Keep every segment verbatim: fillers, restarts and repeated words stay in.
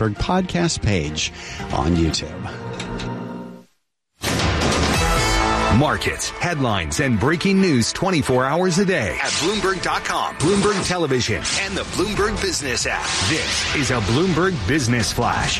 Bloomberg podcast page on YouTube. Markets, headlines, and breaking news twenty-four hours a day at Bloomberg dot com, Bloomberg Television, and the Bloomberg Business app. This is a Bloomberg Business Flash.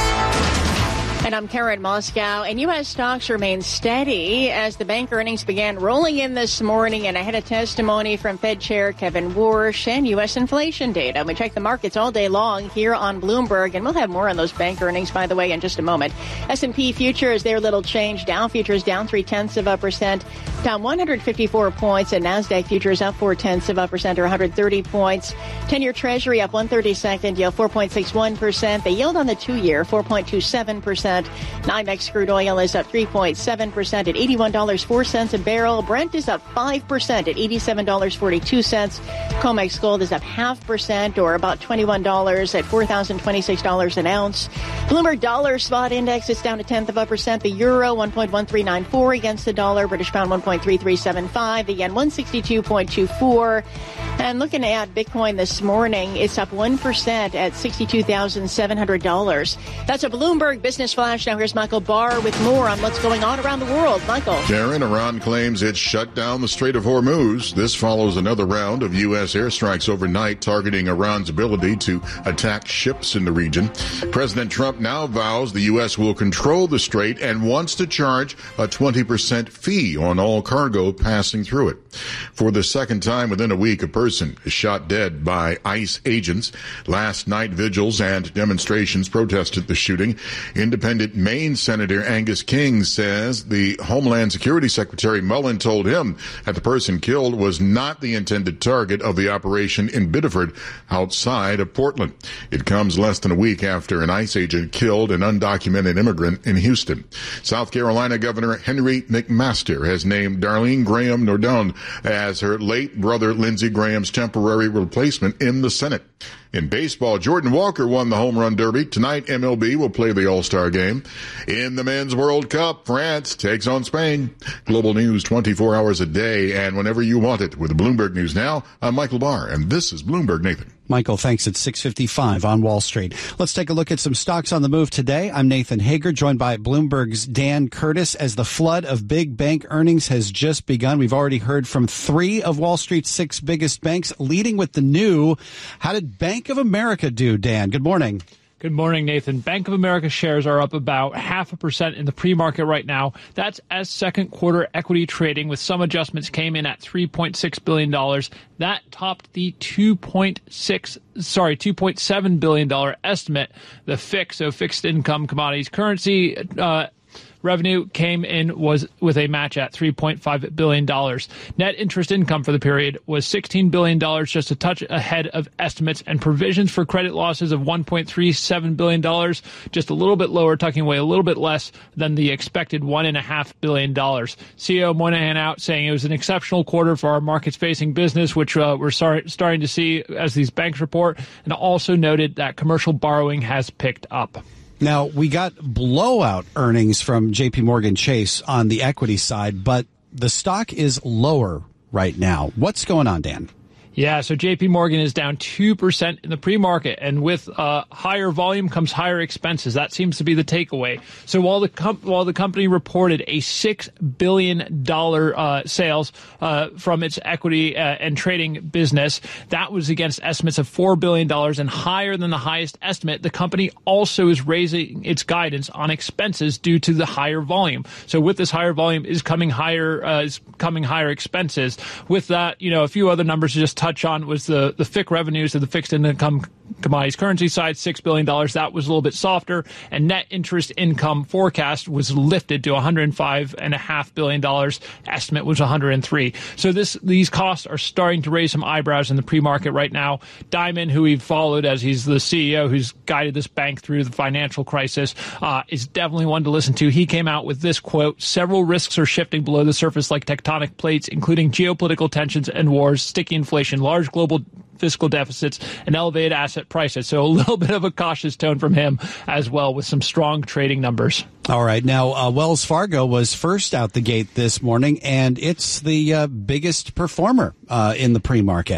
And I'm Karen Moscow, and U S stocks remain steady as the bank earnings began rolling in this morning, and I had a testimony from Fed Chair Kevin Warsh and U S inflation data. We check the markets all day long here on Bloomberg, and we'll have more on those bank earnings, by the way, in just a moment. S and P futures, they're little change. Dow futures down three-tenths of a percent, down one hundred fifty-four points, and NASDAQ futures up four-tenths of a percent, or one hundred thirty points. ten-year Treasury up one thirty-second, yield four point six one percent. The yield on the two-year, four point two seven percent. NYMEX crude oil is up three point seven percent at eighty-one dollars and four cents a barrel. Brent is up five percent at eighty-seven dollars and forty-two cents. COMEX gold is up half percent, or about twenty-one dollars at four thousand twenty-six dollars an ounce. Bloomberg dollar spot index is down a tenth of a percent. The euro one point one three nine four against the dollar. British pound one point three three seven five. The yen one sixty-two point two four. And looking at Bitcoin this morning, it's up one percent at sixty-two thousand seven hundred dollars. That's a Bloomberg Business Flash. Now here's Michael Barr with more on what's going on around the world. Michael. Karen, Iran claims it shut down the Strait of Hormuz. This follows another round of U S airstrikes overnight targeting Iran's ability to attack ships in the region. President Trump now vows the U S will control the strait and wants to charge a twenty percent fee on all cargo passing through it. For the second time within a week, a person is shot dead by ICE agents. Last night, vigils and demonstrations protested the shooting. Independent Maine Senator Angus King says the Homeland Security Secretary Mullen told him that the person killed was not the intended target of the operation in Biddeford outside of Portland. It comes less than a week after an ICE agent killed an undocumented immigrant in Houston. South Carolina Governor Henry McMaster has named Darlene Graham Nordon as her late brother Lindsey Graham's temporary replacement in the Senate. In baseball, Jordan Walker won the Home Run Derby. Tonight, M L B will play the All-Star Game. In the Men's World Cup, France takes on Spain. Global news twenty-four hours a day and whenever you want it. With Bloomberg News Now, I'm Michael Barr, and this is Bloomberg Nathan. Michael, thanks. It's six fifty-five on Wall Street. Let's take a look at some stocks on the move today. I'm Nathan Hager, joined by Bloomberg's Dan Curtis. As the flood of big bank earnings has just begun, we've already heard from three of Wall Street's six biggest banks, leading with the new. How did Bank of America do, Dan? Good morning. Good morning, Nathan. Bank of America shares are up about half a percent in the pre-market right now. That's as second quarter equity trading with some adjustments came in at three point six billion dollars. That topped the two point six, sorry, two point seven billion dollars estimate. The F I C, so fixed income commodities currency, uh, revenue came in was with a match at three point five billion dollars. Net interest income for the period was sixteen billion dollars, just a touch ahead of estimates, and provisions for credit losses of one point three seven billion dollars, just a little bit lower, tucking away a little bit less than the expected one point five billion dollars. C E O Moynihan out saying it was an exceptional quarter for our markets-facing business, which uh, we're start, starting to see as these banks report, and also noted that commercial borrowing has picked up. Now, we got blowout earnings from J P Morgan Chase on the equity side, but the stock is lower right now. What's going on, Dan? Yeah, so J P Morgan is down two percent in the pre-market, and with uh, higher volume comes higher expenses. That seems to be the takeaway. So while the com- while the company reported a six billion dollars uh, sales uh, from its equity uh, and trading business, that was against estimates of four billion dollars and higher than the highest estimate. The company also is raising its guidance on expenses due to the higher volume. So with this higher volume is coming higher uh, is coming higher expenses. With that, you know, a few other numbers to just touch on was the, the F I C revenues of the fixed income commodities currency side, six billion dollars. That was a little bit softer. And net interest income forecast was lifted to one hundred five point five billion dollars. Estimate was one hundred three. So this these costs are starting to raise some eyebrows in the pre-market right now. Dimon, who we've followed as he's the C E O who's guided this bank through the financial crisis, uh, is definitely one to listen to. He came out with this quote: several risks are shifting below the surface like tectonic plates, including geopolitical tensions and wars, sticky inflation, large global fiscal deficits, and elevated asset prices. So a little bit of a cautious tone from him as well, with some strong trading numbers. All right. Now, uh, Wells Fargo was first out the gate this morning, and it's the uh, biggest performer uh, in the pre-market.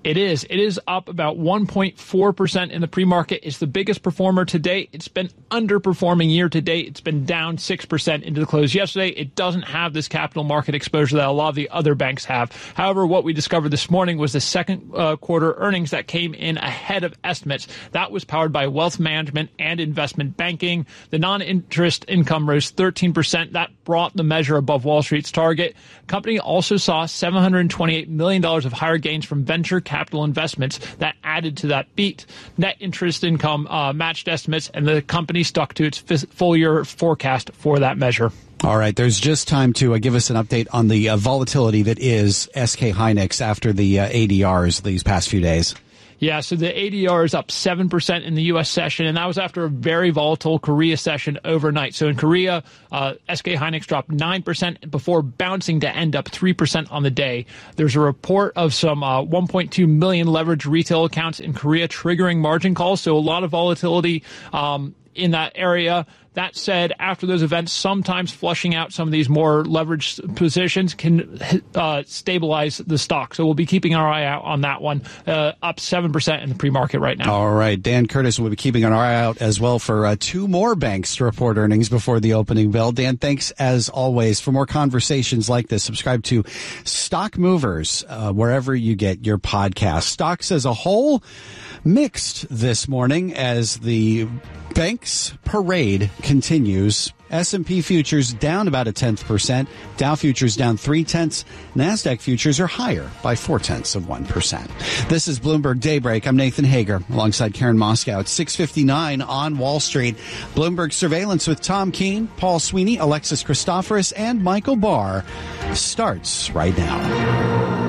It is. It is up about one point four percent in the pre-market. It's the biggest performer to date. It's been underperforming year to date. It's been down six percent into the close yesterday. It doesn't have this capital market exposure that a lot of the other banks have. However, what we discovered this morning was the second uh, quarter earnings that came in ahead of estimates. That was powered by wealth management and investment banking. The non-interest income rose thirteen percent. That brought the measure above Wall Street's target. The company also saw seven hundred twenty-eight million dollars of higher gains from venture capital investments that added to that beat. Net interest income uh, matched estimates, and the company stuck to its full year forecast for that measure. All right, there's just time to uh, give us an update on the uh, volatility that is S K Hynix after the uh, A D Rs these past few days. Yeah, so the A D R is up seven percent in the U S session, and that was after a very volatile Korea session overnight. So in Korea, uh, S K Hynix dropped nine percent before bouncing to end up three percent on the day. There's a report of some uh, one point two million leveraged retail accounts in Korea triggering margin calls, so a lot of volatility um, in that area. That said, after those events, sometimes flushing out some of these more leveraged positions can uh, stabilize the stock. So we'll be keeping our eye out on that one, uh, up seven percent in the pre-market right now. All right. Dan Curtis will be keeping an eye out as well for uh, two more banks to report earnings before the opening bell. Dan, thanks as always. For more conversations like this, subscribe to Stock Movers uh, wherever you get your podcast. Stocks as a whole mixed this morning as the banks parade continues. S and P futures down about a tenth percent. Dow futures down three tenths. NASDAQ futures are higher by four tenths of one percent. This is Bloomberg Daybreak. I'm Nathan Hager alongside Karen Moscow at six fifty-nine on Wall Street. Bloomberg Surveillance with Tom Keene, Paul Sweeney, Alexis Christoforous, and Michael Barr starts right now.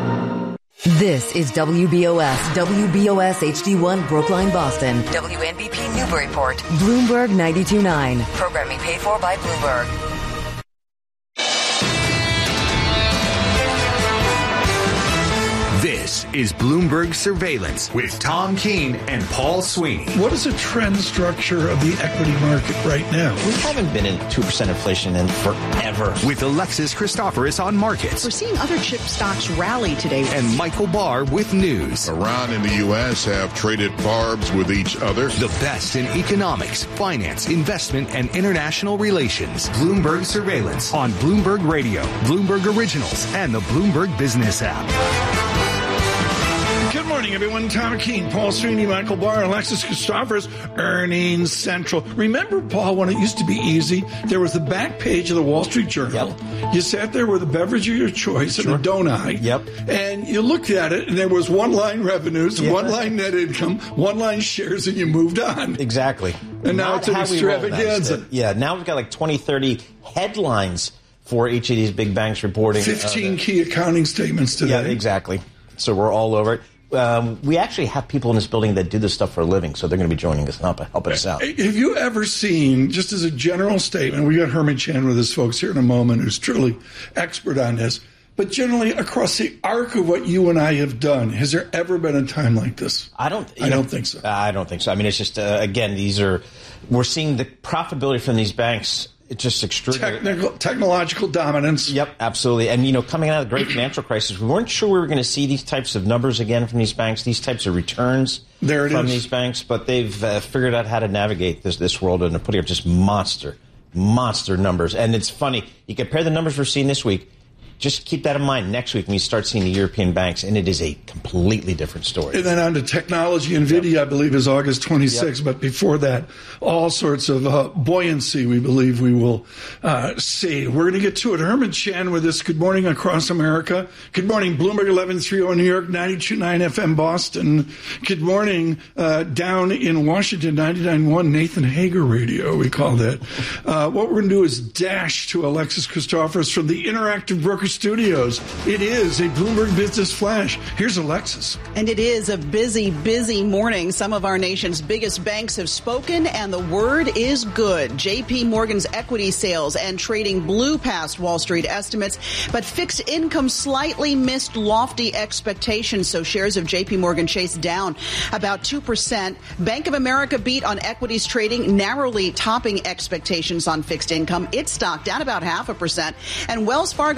This is W B O S, W B O S H D one Brookline, Boston, W N B P Newburyport, Bloomberg ninety-two point nine. Programming paid for by Bloomberg. This is Bloomberg Surveillance with Tom Keene and Paul Sweeney. What is the trend structure of the equity market right now? We haven't been in two percent inflation in forever. With Alexis Christoforous on markets. We're seeing other chip stocks rally today. And Michael Barr with news. Iran and the U S have traded barbs with each other. The best in economics, finance, investment, and international relations. Bloomberg Surveillance on Bloomberg Radio, Bloomberg Originals, and the Bloomberg Business app. Good morning, everyone. Tom Keene, Paul Sweeney, Michael Barr, Alexis Christoforous, Earnings Central. Remember, Paul, when it used to be easy, there was the back page of the Wall Street Journal. Yep. You sat there with a beverage of your choice Sure. and a donut. Yep. And you looked at it, and there was one-line revenues, yeah. one-line net income, one-line shares, and you moved on. Exactly. And now Not it's an extravaganza. Yeah, now we've got like twenty, thirty headlines for each of these big banks reporting. fifteen uh, key accounting statements today. Yeah, exactly. So we're all over it. Um, we actually have people in this building that do this stuff for a living, so they're going to be joining us and help, helping us out. Have you ever seen, just as a general statement, we got Herman Chan with us folks here in a moment, who's truly expert on this, but generally across the arc of what you and I have done, has there ever been a time like this? I don't. I know, don't think so. I don't think so. I mean, it's just uh, again, these are we're seeing the profitability from these banks. It's just extraordinary. Technical, technological dominance. Yep, absolutely. And, you know, coming out of the great financial crisis, we weren't sure we were going to see these types of numbers again from these banks, these types of returns there it from is. these banks. But they've uh, figured out how to navigate this, this world, and they're putting up just monster, monster numbers. And it's funny. You compare the numbers we're seeing this week. Just keep that in mind next week when you start seeing the European banks, and it is a completely different story. And then on to technology. NVIDIA, yep. I believe, is August twenty-sixth. Yep. But before that, all sorts of uh, buoyancy we believe we will uh, see. We're going to get to it. Herman Chan with us. Good morning across America. Good morning, Bloomberg eleven thirty New York, ninety-two point nine F M Boston. Good morning uh, down in Washington, ninety-nine point one Nathan Hager Radio, we call that. Uh, what we're going to do is dash to Alexis Christoforous from the Interactive Broker Studios. It is a Bloomberg Business Flash. Here's Alexis. And it is a busy, busy morning. Some of our nation's biggest banks have spoken, and the word is good. J P Morgan's equity sales and trading blew past Wall Street estimates, but fixed income slightly missed lofty expectations, so shares of J P Morgan Chase down about two percent. Bank of America beat on equities trading, narrowly topping expectations on fixed income. Its stock down about half a percent. And Wells Fargo's net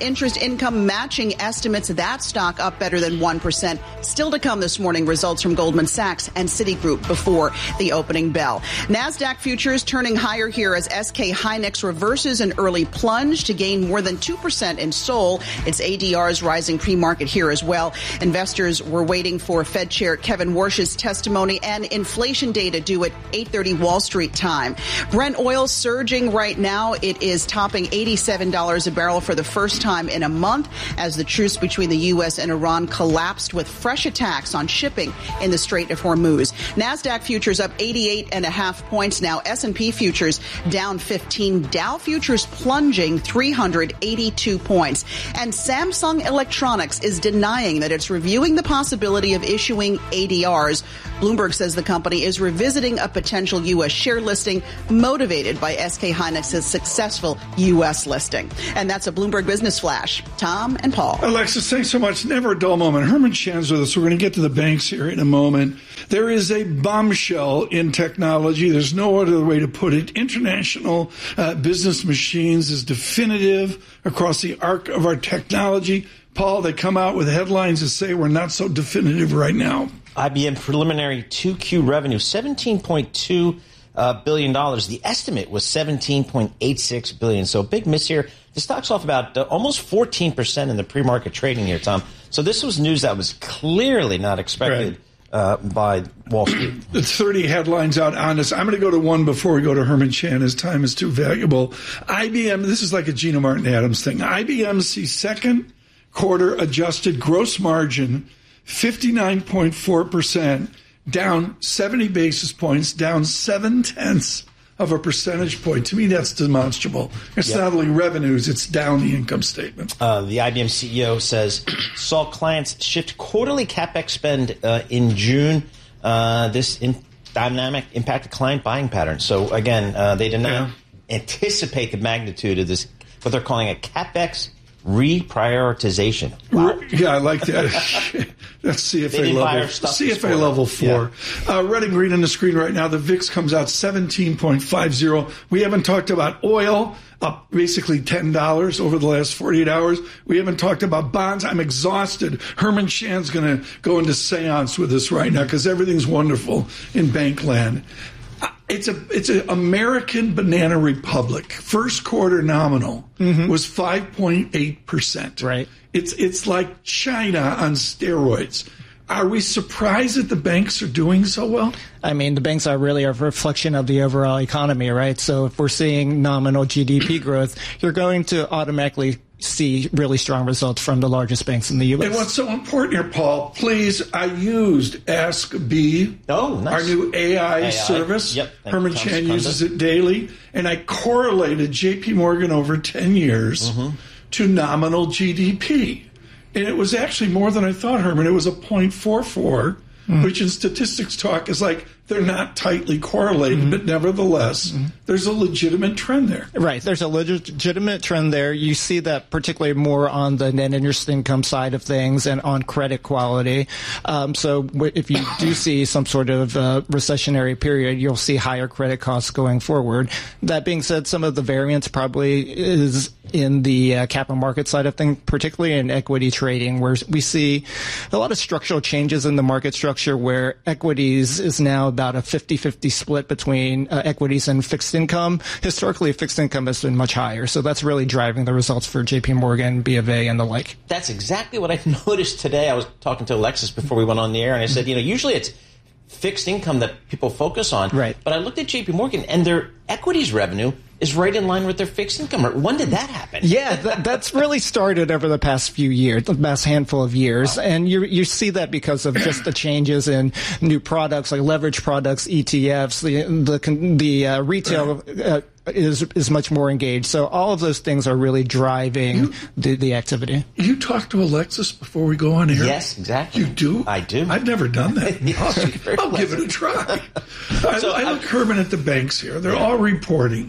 interest income matching estimates. That stock up better than one percent. Still to come this morning, results from Goldman Sachs and Citigroup before the opening bell. NASDAQ futures turning higher here as S K Hynix reverses an early plunge to gain more than two percent in Seoul. Its A D R is rising pre-market here as well. Investors were waiting for Fed Chair Kevin Warsh's testimony and inflation data due at eight thirty Wall Street time. Brent oil surging right now. It is topping eighty-seven dollars a barrel for the first time in a month as the truce between the U S and Iran collapsed with fresh attacks on shipping in the Strait of Hormuz. NASDAQ futures up eighty-eight and a half points now. S and P futures down fifteen. Dow futures plunging three hundred eighty-two points. And Samsung Electronics is denying that it's reviewing the possibility of issuing A D Rs. Bloomberg says the company is revisiting a potential U S share listing motivated by S K Hynix's successful U S listing. And that's a Bloomberg Business Flash. Tom and Paul. Alexis, thanks so much. Never a dull moment. Herman Chan's with us. We're going to get to the banks here in a moment. There is a bombshell in technology. There's no other way to put it. International uh, Business Machines is definitive across the arc of our technology. Paul, they come out with headlines that say we're not so definitive right now. I B M preliminary two Q revenue, seventeen point two uh, billion dollars. The estimate was seventeen point eight six billion dollars. So big miss here. The stock's off about uh, almost fourteen percent in the pre-market trading here, Tom. So this was news that was clearly not expected. Right. Uh, by Wall Street. It's thirty headlines out on this. I'm going to go to one before we go to Herman Chan. His time is too valuable. I B M, this is like a Gina Martin Adams thing. I B M sees second quarter adjusted gross margin fifty-nine point four percent, down seventy basis points, down seven tenths of a percentage point. To me, that's demonstrable. It's yep. not only revenues, it's down the income statement. Uh, the I B M C E O says saw clients shift quarterly CapEx spend uh, in June. Uh, this in- dynamic impacted client buying patterns. So again, uh, they did not yeah. anticipate the magnitude of this, what they're calling a CapEx reprioritization. Wow. Yeah, I like that. That's C F A level. C F A level four. Yeah. Uh, red and green on the screen right now. The V I X comes out seventeen point five zero. We haven't talked about oil, up basically ten dollars over the last forty-eight hours. We haven't talked about bonds. I'm exhausted. Herman Chan's going to go into seance with us right now because everything's wonderful in bank land. It's a it's an American Banana Republic. First quarter nominal mm-hmm. was five point eight percent. Right. It's it's like China on steroids. Are we surprised that the banks are doing so well? I mean, the banks are really a reflection of the overall economy, right? So if we're seeing nominal G D P growth, you're going to automatically see really strong results from the largest banks in the U S. And what's so important here, Paul, please, I used Ask B, oh, nice. our new A I, A I. service. Yep. Herman Chan uses it daily. And I correlated J P Morgan over ten years mm-hmm. to nominal G D P. And it was actually more than I thought, Herman. It was a zero point four four, mm-hmm. which in statistics talk is like they're not tightly correlated, mm-hmm. but nevertheless, mm-hmm. there's a legitimate trend there. Right. There's a legitimate trend there. You see that particularly more on the net interest income side of things and on credit quality. Um, so if you do see some sort of uh, recessionary period, you'll see higher credit costs going forward. That being said, some of the variance probably is in the uh, capital market side of things, particularly in equity trading, where we see a lot of structural changes in the market structure where equities is now about a fifty-fifty split between uh, equities and fixed income. Historically, fixed income has been much higher. So that's really driving the results for J P Morgan, B of A, and the like. That's exactly what I noticed today. I was talking to Alexis before we went on the air, and I said, you know, usually it's fixed income that people focus on. Right. But I looked at J P Morgan, and their equities revenue is right in line with their fixed income. When did that happen? Yeah, that, that's really started over the past few years, the past handful of years. Wow. And you you see that because of just the changes in new products like leverage products, E T Fs, the the, the uh, retail uh, is is much more engaged. So all of those things are really driving you, the, the activity. You talk to Alexis before we go on air? Yes, exactly. You do? I do. I've never done that. Yes, I'll, I'll give it a try. I, so I look, Herman, at the banks here. They're yeah. all reporting. Mm-hmm.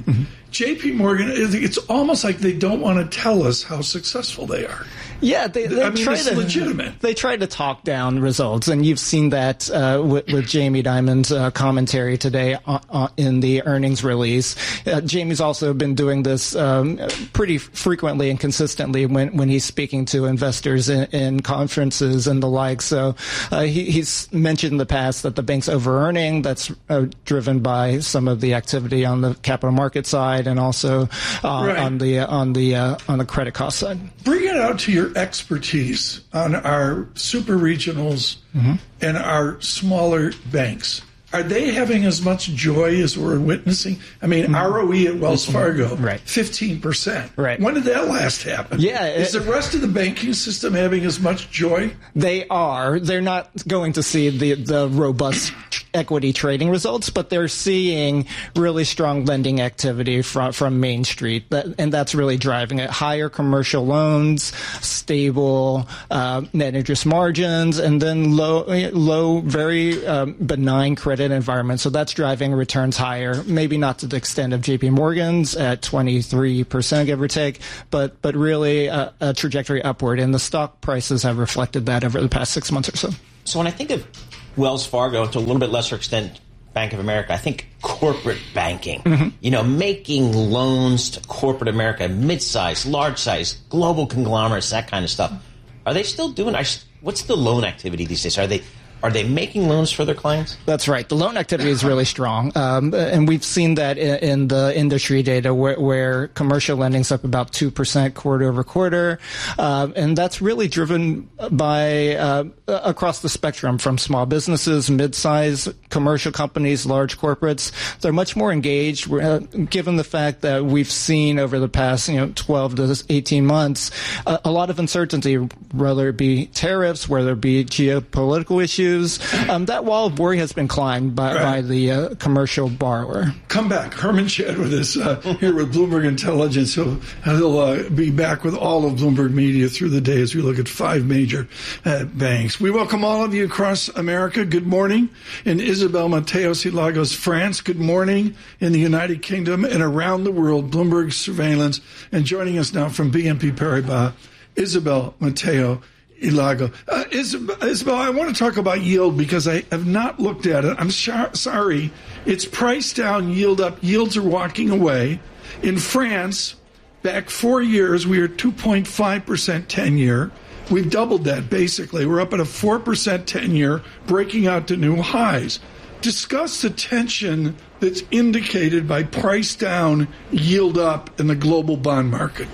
J P Morgan, it's almost like they don't want to tell us how successful they are. Yeah, they, they I mean, try it's to, legitimate. They try to talk down results, and you've seen that uh, with, with Jamie Dimon's uh, commentary today uh, uh, in the earnings release. Uh, Jamie's also been doing this um, pretty frequently and consistently when, when he's speaking to investors in, in conferences and the like. So uh, he, he's mentioned in the past that the bank's over-earning. That's uh, driven by some of the activity on the capital market side and also uh, right. on the uh, on the uh, on the credit cost side. Bring it out to your expertise on our super regionals mm-hmm. and our smaller banks. Are they having as much joy as we're witnessing? I mean, mm-hmm. R O E at Wells Fargo, right. fifteen percent. Right. When did that last happen? Yeah. Is it, the rest of the banking system having as much joy? They are. They're not going to see the, the robust equity trading results, but they're seeing really strong lending activity from, from Main Street. That, and that's really driving it. Higher commercial loans, stable uh, net interest margins, and then low, low very um, benign credit environment. So that's driving returns higher, maybe not to the extent of J P Morgan's at twenty-three percent, give or take, but but really a, a trajectory upward. And the stock prices have reflected that over the past six months or so. So when I think of Wells Fargo, to a little bit lesser extent, Bank of America, I think corporate banking, mm-hmm. you know, making loans to corporate America, mid-size, large-size, global conglomerates, that kind of stuff. Are they still doing, what's the loan activity these days? Are they Are they making loans for their clients? That's right. The loan activity is really strong. Um, and we've seen that in, in the industry data where, where commercial lending's up about two percent quarter over quarter. Um, and that's really driven by uh, across the spectrum from small businesses, mid-size commercial companies, large corporates. They're much more engaged, uh, given the fact that we've seen over the past, you know, twelve to eighteen months, uh, a lot of uncertainty, whether it be tariffs, whether it be geopolitical issues. Um, that wall of worry has been climbed by, right. by the uh, commercial borrower. Come back. Herman Chad with us uh, here with Bloomberg Intelligence. He'll, he'll uh, be back with all of Bloomberg Media through the day as we look at five major uh, banks. We welcome all of you across America. Good morning in Isabel Mateos y Lagos, France. Good morning in the United Kingdom and around the world. Bloomberg Surveillance. And joining us now from B N P Paribas, Isabel Mateo Ilago. Uh, Isabel, I want to talk about yield because I have not looked at it. I'm sh- sorry. It's price down, yield up. Yields are walking away. In France, back four years, we were two point five percent ten-year. We've doubled that, basically. We're up at a four percent ten-year, breaking out to new highs. Discuss the tension that's indicated by price down, yield up in the global bond market.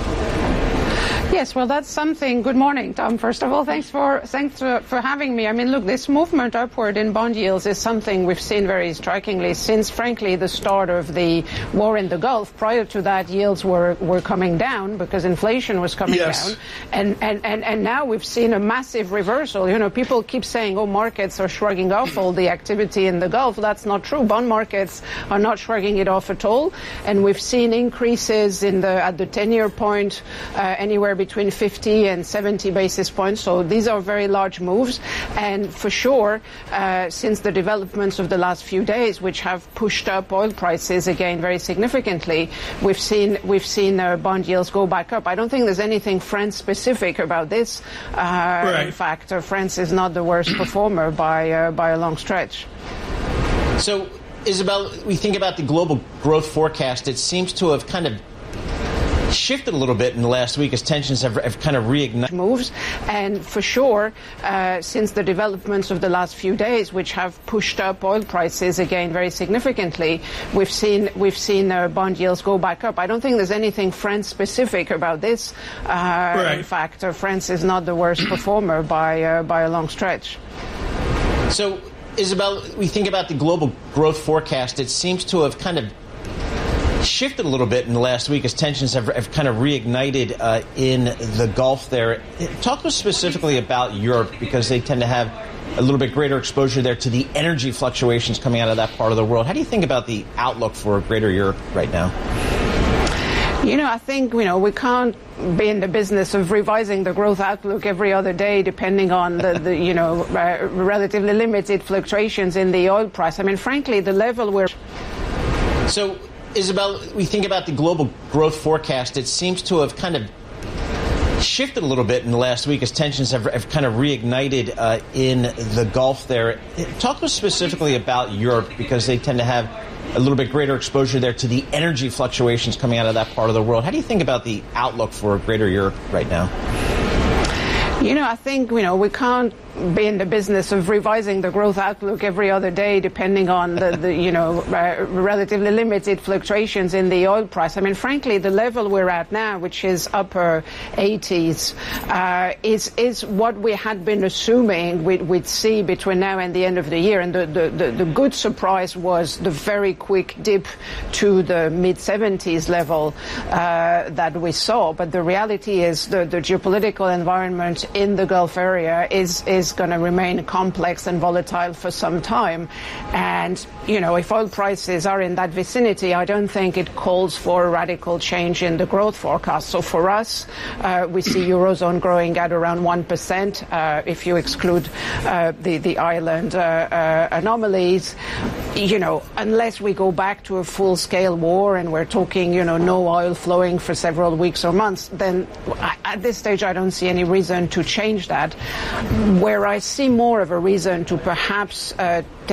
Yes, well, that's something. Good morning, Tom. First of all, thanks for thanks for, for having me. I mean, look, this movement upward in bond yields is something we've seen very strikingly since, frankly, the start of the war in the Gulf. Prior to that, yields were, were coming down because inflation was coming yes. down. And, and, and, and now we've seen a massive reversal. You know, people keep saying, oh, markets are shrugging off all the activity in the Gulf. That's not true. Bond markets are not shrugging it off at all. And we've seen increases in the at the ten-year point uh, anywhere between between fifty and seventy basis points. So these are very large moves. And for sure, uh, since the developments of the last few days, which have pushed up oil prices again very significantly, we've seen we've seen uh, bond yields go back up. I don't think there's anything France-specific about this. Uh, right. In fact, uh, France is not the worst performer by uh, by a long stretch. So, Isabel, we think about the global growth forecast. It seems to have kind of shifted a little bit in the last week as tensions have, have kind of reignited moves. And for sure, uh, since the developments of the last few days, which have pushed up oil prices again very significantly, we've seen we've seen uh, bond yields go back up. I don't think there's anything France-specific about this. Uh, right. In fact, uh, France is not the worst performer by uh, by a long stretch. So, Isabel, we think about the global growth forecast. It seems to have kind of shifted a little bit in the last week as tensions have, have kind of reignited uh, in the Gulf there. Talk to us specifically about Europe, because they tend to have a little bit greater exposure there to the energy fluctuations coming out of that part of the world. How do you think about the outlook for greater Europe right now? You know, I think, you know, we can't be in the business of revising the growth outlook every other day depending on the, the you know, uh, relatively limited fluctuations in the oil price. I mean, frankly, the level we're... So, Isabel, we think about the global growth forecast. It seems to have kind of shifted a little bit in the last week as tensions have, have kind of reignited uh, in the Gulf there. Talk to us specifically about Europe, because they tend to have a little bit greater exposure there to the energy fluctuations coming out of that part of the world. How do you think about the outlook for greater Europe right now? You know, I think, you know, we can't be in the business of revising the growth outlook every other day depending on the, the you know, uh, relatively limited fluctuations in the oil price. I mean, frankly, the level we're at now, which is upper eighties, uh, is is what we had been assuming we'd, we'd see between now and the end of the year. And the, the, the, the good surprise was the very quick dip to the mid seventies level uh, that we saw. But the reality is the, the geopolitical environment in the Gulf area is is going to remain complex and volatile for some time. And, you know, if oil prices are in that vicinity, I don't think it calls for a radical change in the growth forecast. So for us, uh, we see Eurozone growing at around one percent uh, if you exclude uh, the, the island uh, uh, anomalies. You know, unless we go back to a full-scale war and we're talking, you know, no oil flowing for several weeks or months, then at this stage I don't see any reason to change that. Where I see more of a reason to perhaps uh, take